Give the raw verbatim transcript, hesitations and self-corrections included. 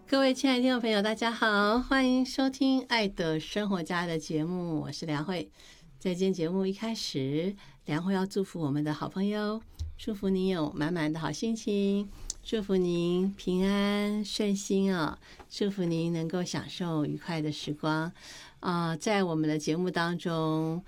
各位亲爱的听众朋友，大家好，欢迎收听《爱的生活家》的节目，我是梁慧。在今天节目一开始，梁慧要祝福我们的好朋友，祝福您有满满的好心情，祝福您平安顺心啊、哦，祝福您能够享受愉快的时光啊、呃！在我们的节目当中，